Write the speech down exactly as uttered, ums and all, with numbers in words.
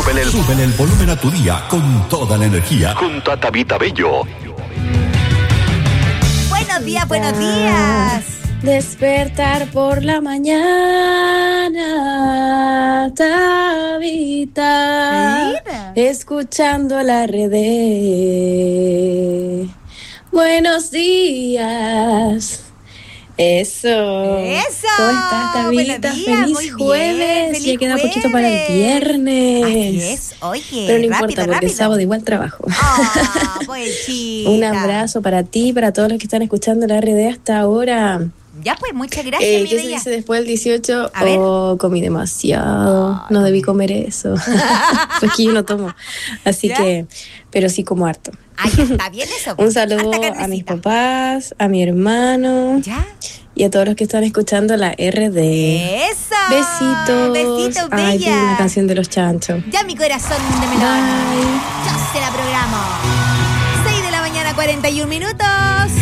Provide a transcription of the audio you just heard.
Súbele el, súbele el volumen a tu día con toda la energía. Junto a Tabita Bello. Buenos días, buenos días. Despertar por la mañana, Tabita, Mira. escuchando la red. Buenos días. Eso. Eso. ¿Cómo estás, Tabita? Buenos días, Feliz muy bien, jueves. feliz Ya queda jueves. poquito para el viernes. Así es, oye, Pero no rápido, importa, porque rápido. el sábado igual trabajo. Ah, pues chica. Un abrazo para ti, para todos los que están escuchando la R D hasta ahora. Ya pues, muchas gracias, Eh, mi ¿Qué se bella. dice después del dieciocho? A ver. Oh, comí demasiado. Ay, no debí comí. comer eso. Pues que yo no tomo. Así ¿Ya? que, pero sí como harto. Ay, ya está bien eso. Un saludo Harta a mis carnecita. papás, a mi hermano ¿Ya? y a todos los que están escuchando la R D. Eso. Besitos. Besitos, Ay, bella. una canción de los chanchos. Ya mi corazón de melón. Bye. Yo se la programo. seis de la mañana, cuarenta y un minutos.